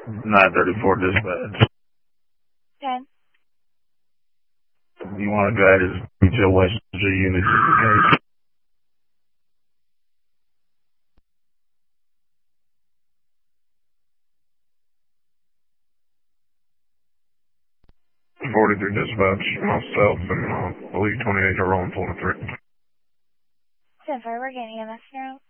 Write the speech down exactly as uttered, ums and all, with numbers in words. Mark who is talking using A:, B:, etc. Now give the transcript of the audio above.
A: nine thirty-four dispatch.
B: ten.
A: You want to guide his retail Westminster unit just in case. forty-three dispatch, myself and uh, Elite twenty-eight are rolling forty-three.
B: ten four, we're getting E M S now.